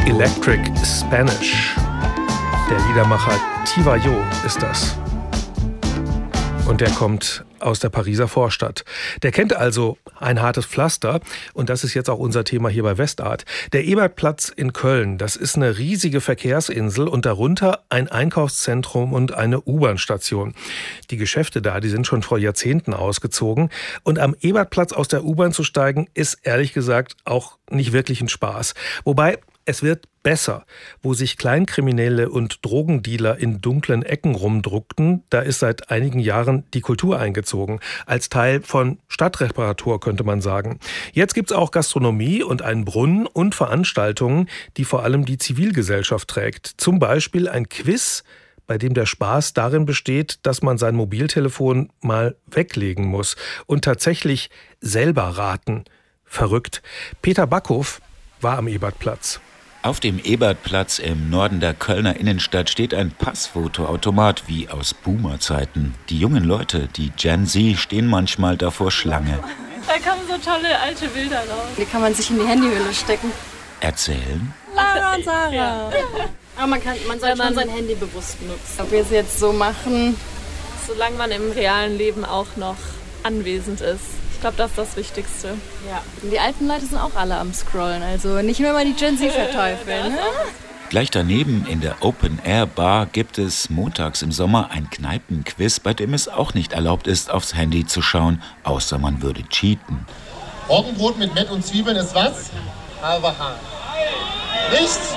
Electric Spanish. Der Liedermacher Tivayo ist das. Und der kommt aus der Pariser Vorstadt. Der kennt also ein hartes Pflaster. Und das ist jetzt auch unser Thema hier bei Westart. Der Ebertplatz in Köln, das ist eine riesige Verkehrsinsel und darunter ein Einkaufszentrum und eine U-Bahn-Station. Die Geschäfte da, die sind schon vor Jahrzehnten ausgezogen. Und am Ebertplatz aus der U-Bahn zu steigen, ist ehrlich gesagt auch nicht wirklich ein Spaß. Wobei, es wird besser. Wo sich Kleinkriminelle und Drogendealer in dunklen Ecken rumdruckten, da ist seit einigen Jahren die Kultur eingezogen. Als Teil von Stadtreparatur, könnte man sagen. Jetzt gibt's auch Gastronomie und einen Brunnen und Veranstaltungen, die vor allem die Zivilgesellschaft trägt. Zum Beispiel ein Quiz, bei dem der Spaß darin besteht, dass man sein Mobiltelefon mal weglegen muss und tatsächlich selber raten. Verrückt. Peter Backhof war am Ebertplatz. Auf dem Ebertplatz im Norden der Kölner Innenstadt steht ein Passfotoautomat wie aus Boomer-Zeiten. Die jungen Leute, die Gen Z, stehen manchmal davor Schlange. Da kommen so tolle alte Bilder raus. Die kann man sich in die Handyhülle stecken. Erzählen? Lara und Sarah. Ja. Aber man soll schon sein Handy bewusst benutzen. Ob wir es jetzt so machen, solange man im realen Leben auch noch anwesend ist. Ich glaube, das ist das Wichtigste. Ja. Die alten Leute sind auch alle am Scrollen, also nicht mehr mal die Gen Z verteufeln. Ne? Gleich daneben in der Open-Air-Bar gibt es montags im Sommer ein Kneipenquiz, bei dem es auch nicht erlaubt ist, aufs Handy zu schauen, außer man würde cheaten. Roggenbrot mit Mett und Zwiebeln ist was? Haberhahn. Nichts?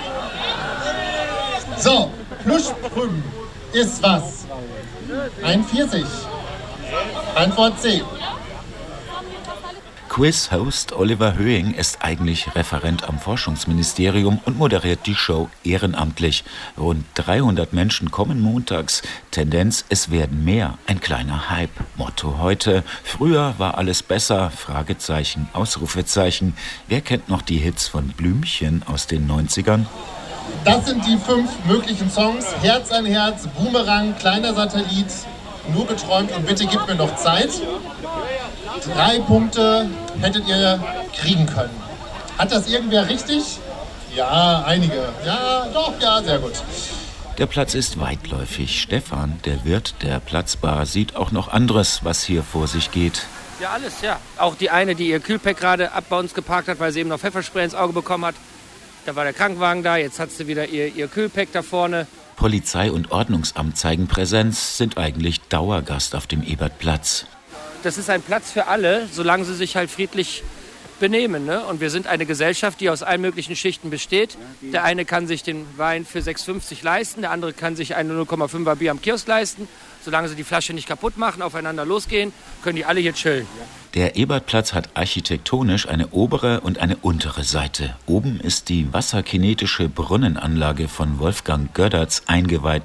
So, Plüschprüben ist was? Ein Pfirsich. Antwort C. Quiz-Host Oliver Höhing ist eigentlich Referent am Forschungsministerium und moderiert die Show ehrenamtlich. Rund 300 Menschen kommen montags. Tendenz, es werden mehr. Ein kleiner Hype. Motto heute: Früher war alles besser, Fragezeichen, Ausrufezeichen. Wer kennt noch die Hits von Blümchen aus den 90ern? Das sind die 5 möglichen Songs. Herz an Herz, Boomerang, kleiner Satellit, nur geträumt und bitte gib mir noch Zeit. 3 Punkte hättet ihr kriegen können. Hat das irgendwer richtig? Ja, einige. Ja, doch, ja, sehr gut. Der Platz ist weitläufig. Stefan, der Wirt der Platzbar, sieht auch noch anderes, was hier vor sich geht. Ja, alles, ja. Auch die eine, die ihr Kühlpack gerade bei uns geparkt hat, weil sie eben noch Pfefferspray ins Auge bekommen hat. Da war der Krankenwagen da, jetzt hat sie wieder ihr Kühlpack da vorne. Polizei und Ordnungsamt zeigen Präsenz, sind eigentlich Dauergast auf dem Ebertplatz. Das ist ein Platz für alle, solange sie sich halt friedlich benehmen. Ne? Und wir sind eine Gesellschaft, die aus allen möglichen Schichten besteht. Der eine kann sich den Wein für 6,50 leisten, der andere kann sich eine 0,5er Bier am Kiosk leisten. Solange sie die Flasche nicht kaputt machen, aufeinander losgehen, können die alle hier chillen. Der Ebertplatz hat architektonisch eine obere und eine untere Seite. Oben ist die wasserkinetische Brunnenanlage von Wolfgang Gödertz, eingeweiht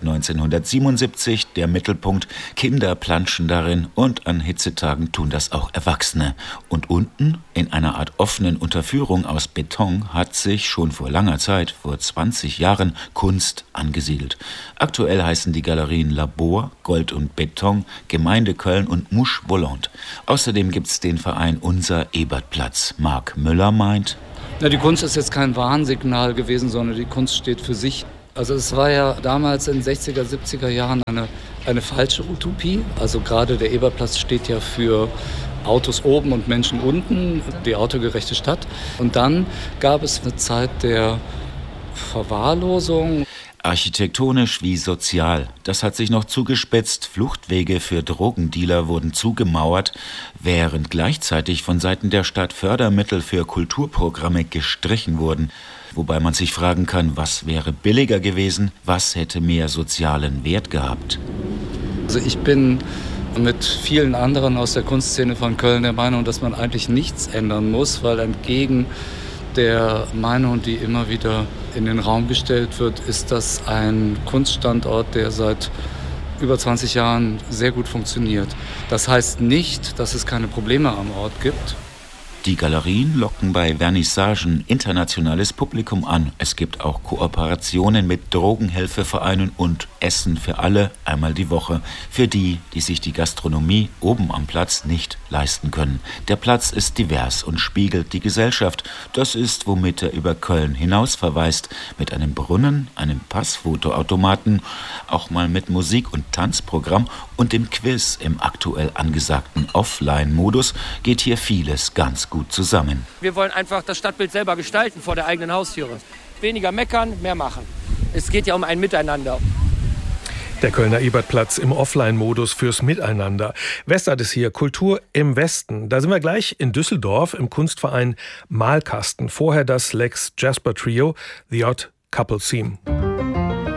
1977. Der Mittelpunkt: Kinder planschen darin und an Hitzetagen tun das auch Erwachsene. Und unten, in einer Art offenen Unterführung aus Beton, hat sich schon vor langer Zeit, vor 20 Jahren, Kunst angesiedelt. Aktuell heißen die Galerien Labor, Gold und Beton, Gemeinde Köln und Mouche Volante. Außerdem gibt es den Verein Unser Ebertplatz. Marc Müller meint: Na, die Kunst ist jetzt kein Warnsignal gewesen, sondern die Kunst steht für sich. Also es war ja damals in den 60er, 70er Jahren eine falsche Utopie. Also gerade der Ebertplatz steht ja für Autos oben und Menschen unten, die autogerechte Stadt. Und dann gab es eine Zeit der Verwahrlosung. Architektonisch wie sozial. Das hat sich noch zugespitzt. Fluchtwege für Drogendealer wurden zugemauert, während gleichzeitig von Seiten der Stadt Fördermittel für Kulturprogramme gestrichen wurden. Wobei man sich fragen kann, was wäre billiger gewesen, was hätte mehr sozialen Wert gehabt. Also ich bin mit vielen anderen aus der Kunstszene von Köln der Meinung, dass man eigentlich nichts ändern muss, weil entgegen der Meinung, die immer wieder in den Raum gestellt wird, ist das ein Kunststandort, der seit über 20 Jahren sehr gut funktioniert. Das heißt nicht, dass es keine Probleme am Ort gibt. Die Galerien locken bei Vernissagen internationales Publikum an. Es gibt auch Kooperationen mit Drogenhilfevereinen und Essen für alle einmal die Woche. Für die, die sich die Gastronomie oben am Platz nicht leisten können. Der Platz ist divers und spiegelt die Gesellschaft. Das ist, womit er über Köln hinaus verweist. Mit einem Brunnen, einem Passfotoautomaten, auch mal mit Musik- und Tanzprogramm und dem Quiz im aktuell angesagten Offline-Modus geht hier vieles ganz gut zusammen. Wir wollen einfach das Stadtbild selber gestalten vor der eigenen Haustüre. Weniger meckern, mehr machen. Es geht ja um ein Miteinander. Der Kölner Ebertplatz im Offline-Modus fürs Miteinander. Westart ist hier, Kultur im Westen. Da sind wir gleich in Düsseldorf im Kunstverein Malkasten. Vorher das Lex Jasper Trio, The Odd Couple Theme.